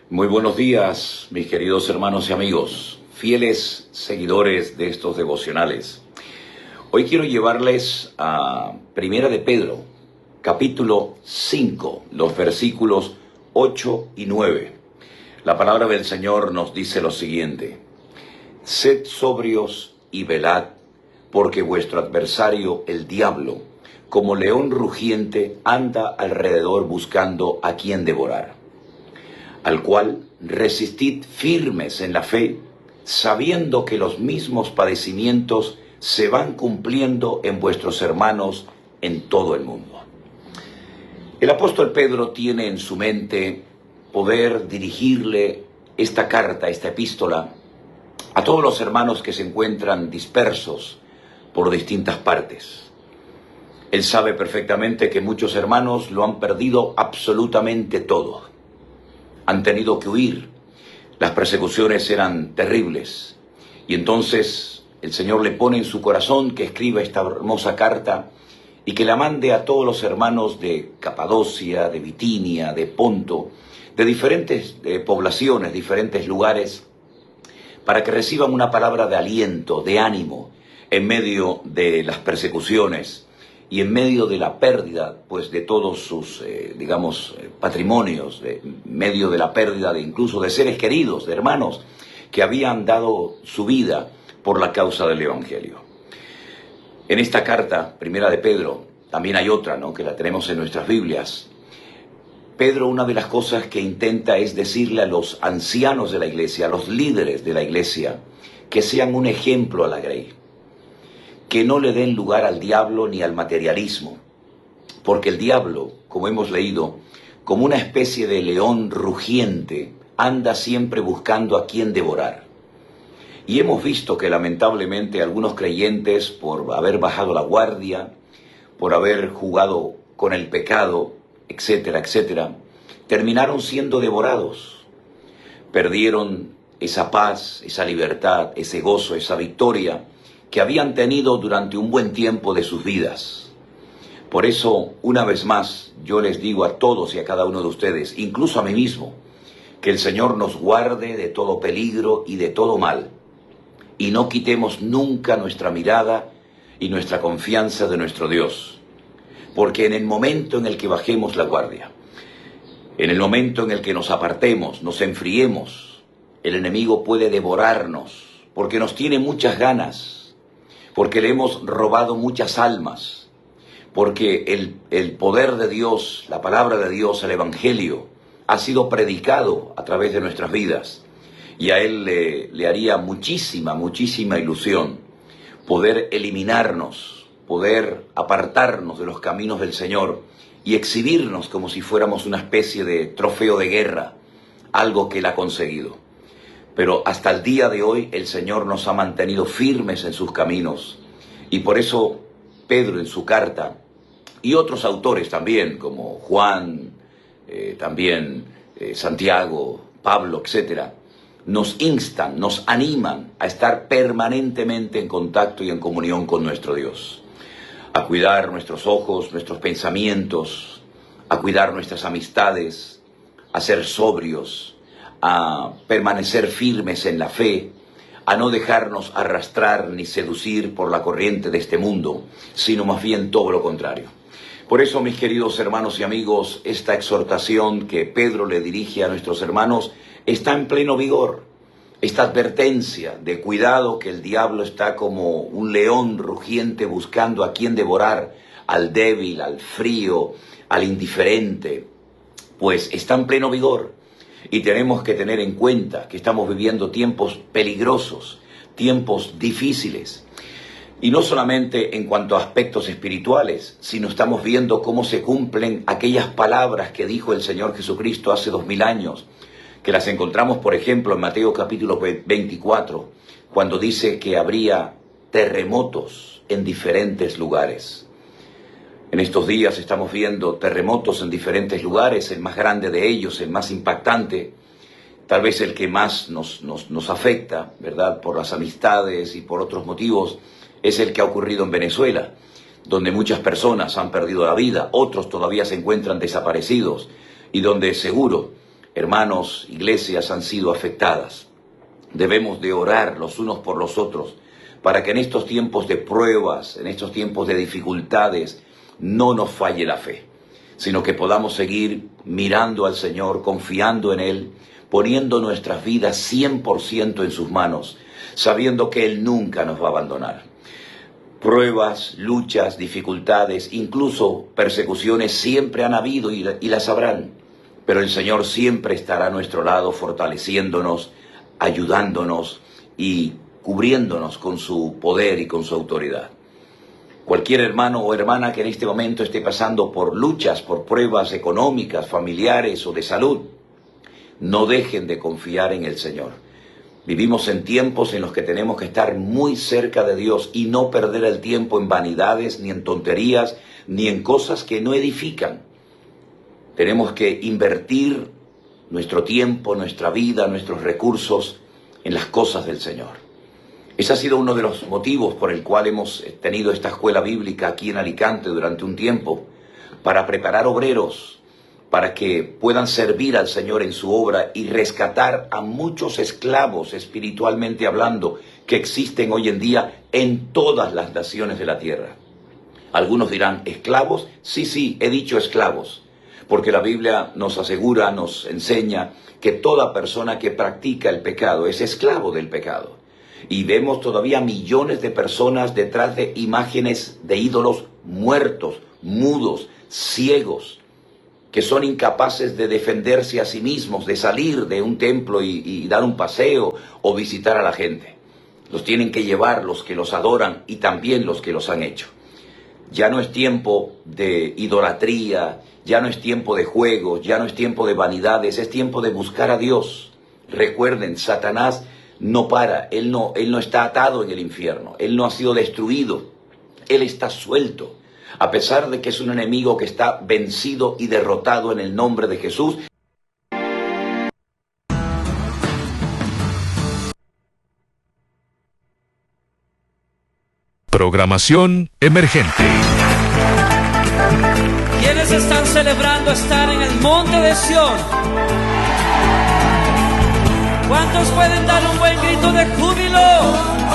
Muy buenos días, mis queridos hermanos y amigos, fieles seguidores de estos devocionales. Hoy quiero llevarles a Primera de Pedro, capítulo 5, los versículos 8 y 9. La palabra del Señor nos dice lo siguiente: Sed sobrios y velad, porque vuestro adversario, el diablo, como león rugiente, anda alrededor buscando a quien devorar. Al cual resistid firmes en la fe, sabiendo que los mismos padecimientos se van cumpliendo en vuestros hermanos en todo el mundo. El apóstol Pedro tiene en su mente poder dirigirle esta carta, esta epístola, a todos los hermanos que se encuentran dispersos por distintas partes. Él sabe perfectamente que muchos hermanos lo han perdido absolutamente todo. Han tenido que huir, las persecuciones eran terribles, y entonces el Señor le pone en su corazón que escriba esta hermosa carta y que la mande a todos los hermanos de Capadocia, de Bitinia, de Ponto, de diferentes poblaciones, diferentes lugares, para que reciban una palabra de aliento, de ánimo, en medio de las persecuciones y en medio de la pérdida, pues, de todos sus, patrimonios, en medio de la pérdida de incluso de seres queridos, de hermanos que habían dado su vida por la causa del Evangelio. En esta carta, Primera de Pedro, también hay otra, ¿no?, que la tenemos en nuestras Biblias. Pedro, una de las cosas que intenta es decirle a los ancianos de la iglesia, a los líderes de la iglesia, que sean un ejemplo a la grey, que no le den lugar al diablo ni al materialismo, porque el diablo, como hemos leído, como una especie de león rugiente, anda siempre buscando a quien devorar. Y hemos visto que lamentablemente algunos creyentes, por haber bajado la guardia, por haber jugado con el pecado, etcétera, etcétera, terminaron siendo devorados. Perdieron esa paz, esa libertad, ese gozo, esa victoria que habían tenido durante un buen tiempo de sus vidas. Por eso, una vez más, yo les digo a todos y a cada uno de ustedes, incluso a mí mismo, que el Señor nos guarde de todo peligro y de todo mal, y no quitemos nunca nuestra mirada y nuestra confianza de nuestro Dios, porque en el momento en el que bajemos la guardia, en el momento en el que nos apartemos, nos enfriemos, el enemigo puede devorarnos, porque nos tiene muchas ganas, porque le hemos robado muchas almas, porque el poder de Dios, la palabra de Dios, el Evangelio, ha sido predicado a través de nuestras vidas, y a Él le haría muchísima ilusión poder eliminarnos, poder apartarnos de los caminos del Señor y exhibirnos como si fuéramos una especie de trofeo de guerra, algo que Él ha conseguido. Pero hasta el día de hoy el Señor nos ha mantenido firmes en sus caminos. Y por eso Pedro en su carta, y otros autores también, como Juan, Santiago, Pablo, etcétera, nos instan, nos animan a estar permanentemente en contacto y en comunión con nuestro Dios. A cuidar nuestros ojos, nuestros pensamientos, a cuidar nuestras amistades, a ser sobrios, a permanecer firmes en la fe, a no dejarnos arrastrar ni seducir por la corriente de este mundo, sino más bien todo lo contrario. Por eso, mis queridos hermanos y amigos, esta exhortación que Pedro le dirige a nuestros hermanos está en pleno vigor. Esta advertencia de cuidado, que el diablo está como un león rugiente buscando a quien devorar, al débil, al frío, al indiferente, pues está en pleno vigor. Y tenemos que tener en cuenta que estamos viviendo tiempos peligrosos, tiempos difíciles. Y no solamente en cuanto a aspectos espirituales, sino estamos viendo cómo se cumplen aquellas palabras que dijo el Señor Jesucristo hace 2000 años, que las encontramos, por ejemplo, en Mateo capítulo 24, cuando dice que habría terremotos en diferentes lugares. En estos días estamos viendo terremotos en diferentes lugares, el más grande de ellos, el más impactante, tal vez el que más nos afecta, ¿verdad?, por las amistades y por otros motivos, es el que ha ocurrido en Venezuela, donde muchas personas han perdido la vida, otros todavía se encuentran desaparecidos, y donde seguro hermanos, iglesias han sido afectadas. Debemos de orar los unos por los otros para que en estos tiempos de pruebas, en estos tiempos de dificultades, no nos falle la fe, sino que podamos seguir mirando al Señor, confiando en Él, poniendo nuestras vidas 100% en sus manos, sabiendo que Él nunca nos va a abandonar. Pruebas, luchas, dificultades, incluso persecuciones siempre han habido y las habrán, pero el Señor siempre estará a nuestro lado, fortaleciéndonos, ayudándonos y cubriéndonos con su poder y con su autoridad. Cualquier hermano o hermana que en este momento esté pasando por luchas, por pruebas económicas, familiares o de salud, no dejen de confiar en el Señor. Vivimos en tiempos en los que tenemos que estar muy cerca de Dios y no perder el tiempo en vanidades, ni en tonterías, ni en cosas que no edifican. Tenemos que invertir nuestro tiempo, nuestra vida, nuestros recursos en las cosas del Señor. Ese ha sido uno de los motivos por el cual hemos tenido esta escuela bíblica aquí en Alicante durante un tiempo, para preparar obreros, para que puedan servir al Señor en su obra y rescatar a muchos esclavos, espiritualmente hablando, que existen hoy en día en todas las naciones de la tierra. Algunos dirán, ¿esclavos? Sí, he dicho esclavos, porque la Biblia nos asegura, nos enseña que toda persona que practica el pecado es esclavo del pecado. Y vemos todavía millones de personas detrás de imágenes de ídolos muertos, mudos, ciegos, que son incapaces de defenderse a sí mismos, de salir de un templo y dar un paseo o visitar a la gente. Los tienen que llevar los que los adoran y también los que los han hecho. Ya no es tiempo de idolatría, ya no es tiempo de juegos, ya no es tiempo de vanidades, es tiempo de buscar a Dios. Recuerden, Satanás no para, él no está atado en el infierno, él no ha sido destruido, él está suelto, a pesar de que es un enemigo que está vencido y derrotado en el nombre de Jesús. Programación emergente. ¿Quiénes están celebrando estar en el monte de Sión? ¿Cuántos pueden dar un buen grito de júbilo?